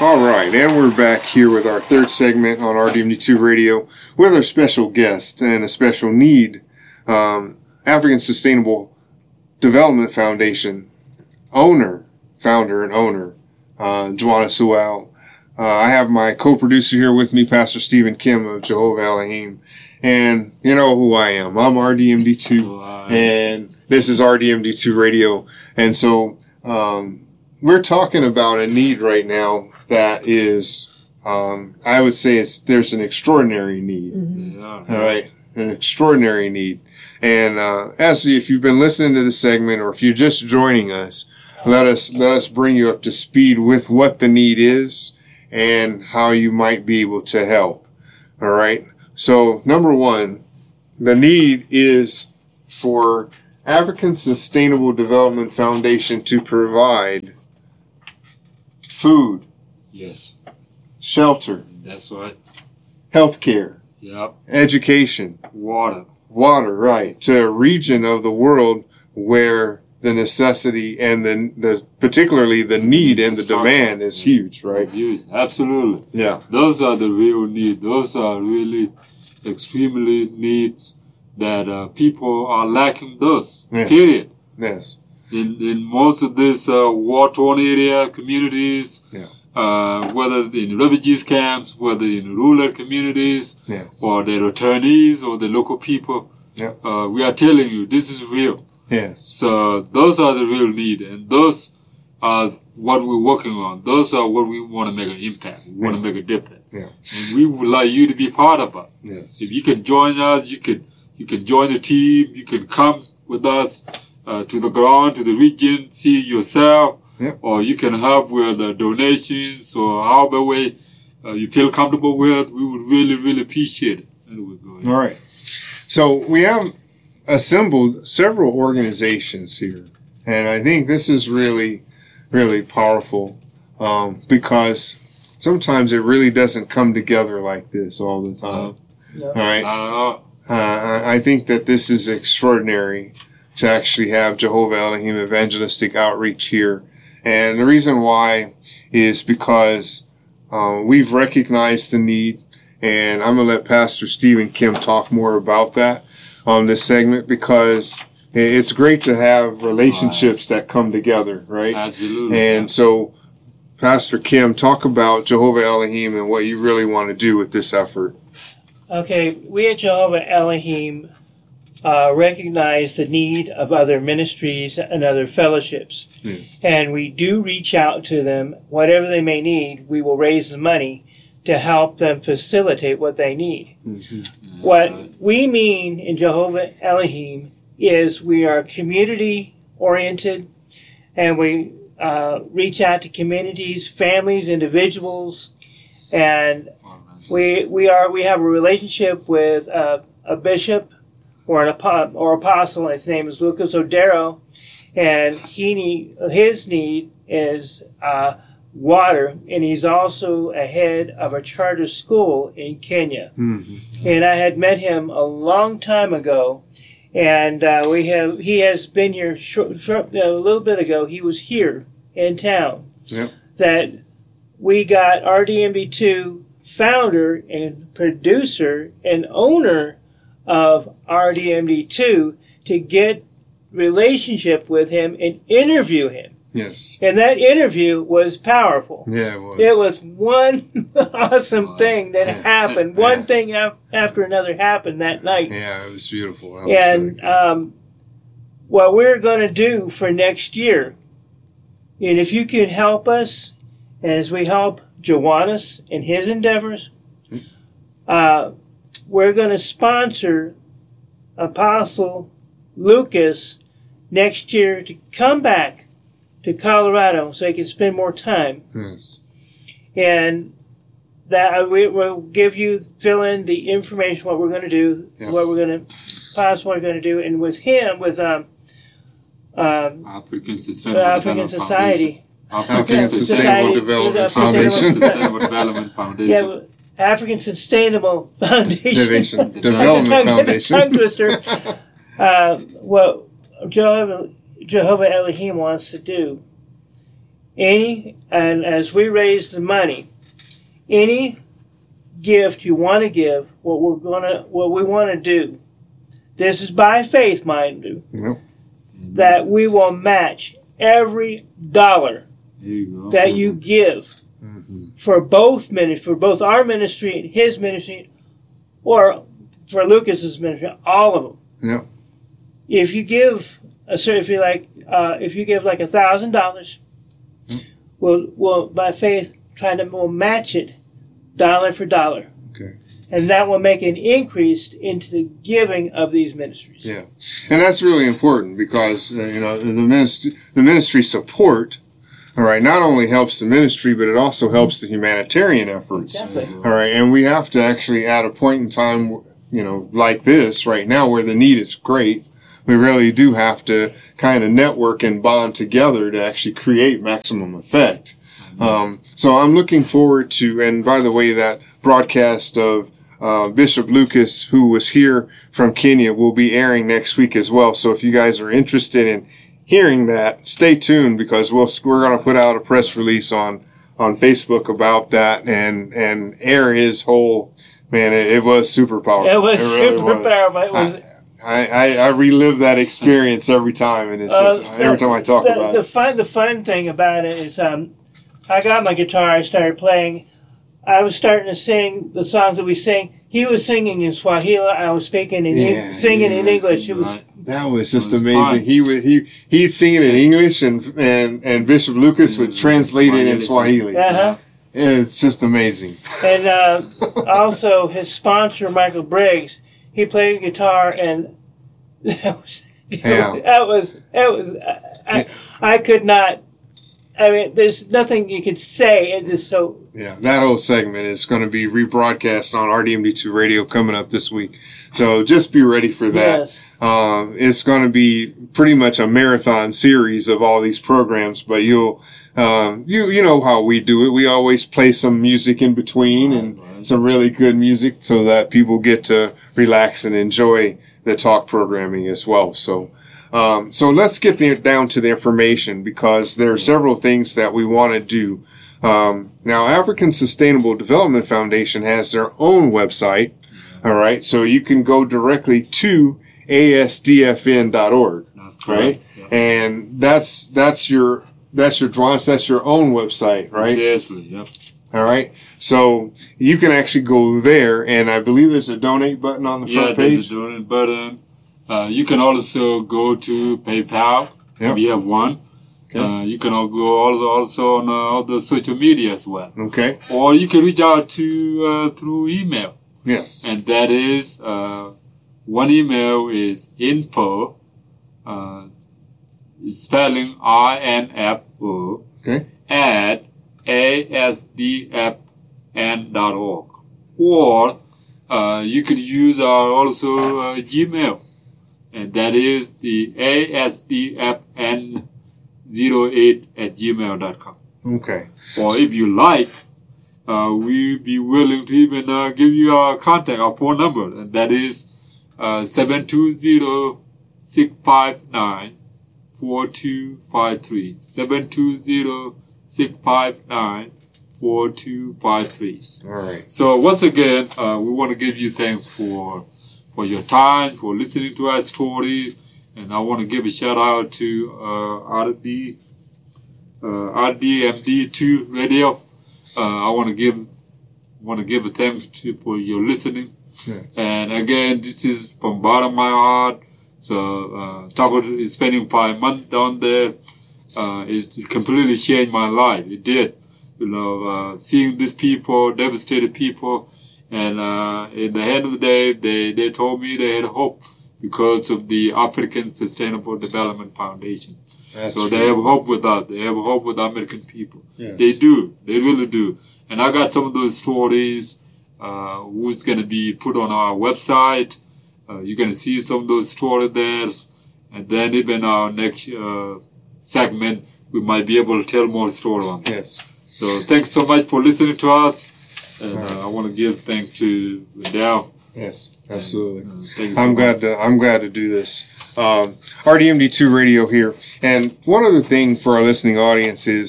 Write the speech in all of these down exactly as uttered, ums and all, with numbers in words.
All right, and we're back here with our third segment on R D M D two Radio with our special guest and a special need, um, African Sustainable Development Foundation owner, founder and owner, uh, Joanna Sewell. Uh, I have my co-producer here with me, Pastor Stephen Kim of Jehovah Elohim. And you know who I am. I'm R D M D two, and this is R D M D two Radio. And so um, we're talking about a need right now that is, um, I would say it's there's an extraordinary need. Mm-hmm. Yeah. All right, an extraordinary need. And uh, as if you've been listening to the segment, or if you're just joining us, let us let us bring you up to speed with what the need is and how you might be able to help. All right. So number one, the need is for African Sustainable Development Foundation to provide food. Yes. Shelter. That's right. Healthcare. Yep. Education. Water. Water, right. To a region of the world where the necessity and the, the particularly the need and the demand is huge, right? It's huge. Absolutely. Yeah. Those are the real needs. Those are really extremely needs that uh, people are lacking those, yeah. Period. Yes. In in most of these uh, war-torn area communities, yeah. uh, whether in refugees camps, whether in rural communities, yes. or the returnees or the local people, yeah. uh, we are telling you this is real. Yes. So those are the real need, and those are what we're working on. Those are what we want to make an impact. We want yeah. to make a difference. Yeah. And we would like you to be part of it. Yes. If you can join us, you can you can join the team. You can come with us uh, to the ground, to the region, see yourself, yeah. or you can help with uh, donations or however way uh, you feel comfortable with. We would really, really appreciate it. Anyway, go ahead. All right. So we have assembled several organizations here, and I think this is really, really powerful um, because sometimes it really doesn't come together like this all the time. No. All right. Uh, Uh, I think that this is extraordinary to actually have Jehovah Elohim evangelistic outreach here. And the reason why is because uh, we've recognized the need, and I'm going to let Pastor Stephen Kim talk more about that on this segment, because it's great to have relationships that come together, right? Absolutely. And so, Pastor Kim, talk about Jehovah Elohim and what you really want to do with this effort. Okay, we at Jehovah Elohim uh, recognize the need of other ministries and other fellowships. Yes. And we do reach out to them. Whatever they may need, we will raise the money to help them facilitate what they need. Mm-hmm. What we mean in Jehovah Elohim is we are community-oriented, and we uh, reach out to communities, families, individuals, and We we are we have a relationship with uh, a bishop or an apo- or apostle. His name is Lucas Odero, and he need, his need is uh, water, and he's also a head of a charter school in Kenya. Mm-hmm. And I had met him a long time ago, and uh, we have he has been here short, short, a little bit ago. He was here in town. Yep. That we got R D M D two. Founder and producer and owner of R D M D two to get relationship with him and interview him. Yes. And that interview was powerful. Yeah, it was. It was one awesome thing that happened. One yeah. thing after another happened that night. Yeah, it was beautiful. That and was um, what we're going to do for next year, and if you can help us as we help Joannis in his endeavors, uh, we're going to sponsor Apostle Lucas next year to come back to Colorado so he can spend more time. Yes. And that we will give you, fill in the information, what we're going to do, yeah. what we're going to, possibly what we're going to do. And with him, with um, um, African Sustainable African Society. African Sustainable Development Foundation. Sustainable Development Foundation. Yeah, African Sustainable Foundation. Development Foundation. Tongue twister. uh, what Jehovah, Jehovah Elohim wants to do any, and as we raise the money, any gift you want to give, what we're gonna, what we want to do, this is by faith, mind you, Yep. that we will match every dollar There you go. that you give Mm-hmm. for both ministry, for both our ministry and his ministry, or for Lucas's ministry, all of them. Yeah. If you give a certain, if you like, uh, if you give like a thousand dollars, we'll, we'll by faith try to we'll match it dollar for dollar. Okay. And that will make an increase into the giving of these ministries. Yeah, and that's really important because uh, you know the ministry, the ministry support, all right, not only helps the ministry, but it also helps the humanitarian efforts. Exactly. All right, and we have to actually, at a point in time, you know, like this right now, where the need is great, we really do have to kind of network and bond together to actually create maximum effect. Um, so I'm looking forward to, and by the way, that broadcast of uh, Bishop Lucas, who was here from Kenya, will be airing next week as well. So if you guys are interested in hearing that, stay tuned because we'll, we're going to put out a press release on, on Facebook about that and, and air his whole, man, it, it was super powerful. It was really super was. powerful. It was, I, I, I relive that experience every time, and it's just, Uh, every time I talk the, about the it. Fun, the fun thing about it is um, I got my guitar, I started playing. I was starting to sing the songs that we sing. He was singing in Swahili. I was speaking in Yeah, Eng- singing yeah, in English. It was Right. That was just It was amazing. fun. He would he he'd sing it in English, and and and Bishop Lucas would Mm, translate it in Swahili. uh-huh. It's just amazing. And uh, also his sponsor, Michael Briggs, he played guitar, and that was Yeah. that was that was I, I could not. I mean, there's nothing you could say. It is so. Yeah, that whole segment is going to be rebroadcast on R D M D two Radio coming up this week. So just be ready for that. Yes. Um, it's going to be pretty much a marathon series of all these programs, but you'll, um, you, you know how we do it. We always play some music in between and Right. some really good music so that people get to relax and enjoy the talk programming as well. So, um, so let's get the, down to the information because there are several things that we want to do. Um, now African Sustainable Development Foundation has their own website. All right. So you can go directly to A S D F N dot org. That's Right. correct. Yeah. And that's, that's your, that's your Drawance, that's your own website, right? Seriously, yep. All right. So you can actually go there, and I believe there's a donate button on the Yeah, front there's page. a donate button. Uh, you can also go to PayPal. Yep. We have one. Okay. Uh, you can al- go also also on uh, all the social media as well, Okay. or you can reach out to uh, through email, Yes. and that is uh, one email is info, uh, spelling I N F O Okay. at A S D F N dot org, or uh, you could use our also uh, Gmail, and that is the A S D F N zero eight at gmail dot com. Okay. Or if you like, uh, we'll be willing to even uh, give you our contact, our phone number, and that is uh, seven two zero, six five nine, four two five three. seven two zero, six five nine, four two five three. All right. So once again, uh, we want to give you thanks for for your time, for listening to our story, and I want to give a shout out to uh, R D uh, R D M D two Radio. Uh, I want to give want to give a thanks to for your listening. Yeah. And again, this is from bottom of my heart. So uh, Taco is spending five months down there. Uh, it's completely changed my life. It did. You know, uh, seeing these people, devastated people, and uh, in the end of the day, they, they told me they had hope because of the African Sustainable Development Foundation. That's so true. they have hope with us. They have hope with American people. Yes. They do. They really do. And I got some of those stories uh, who's going to be put on our website. Uh, you're going to see some of those stories there. And then even our next uh, segment, we might be able to tell more stories on that. Yes. So thanks so much for listening to us. And uh, I want to give thanks to Dow. Yes. Absolutely. Uh, thanks so I'm much. glad to I'm glad to do this. Um, R D M D two Radio here, and one other thing for our listening audience is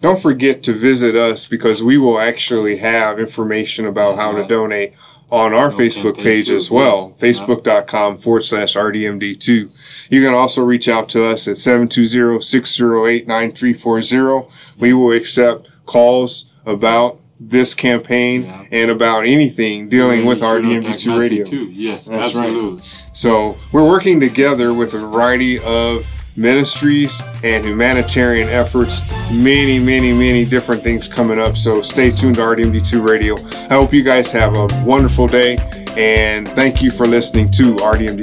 don't forget to visit us, because we will actually have information about That's how right. to donate on our No Facebook campaign page too, as well, yes. facebook.com forward slash RDMD2. You can also reach out to us at seven two zero, six zero eight, nine three four zero. We will accept calls about this campaign Yeah. and about anything dealing Yeah, with you should R D M D attack two Messi Radio. Too. Yes, That's right. absolutely. So we're working together with a variety of ministries and humanitarian efforts. Many, many, many different things coming up. So stay tuned to R D M D two Radio. I hope you guys have a wonderful day, and thank you for listening to R D M D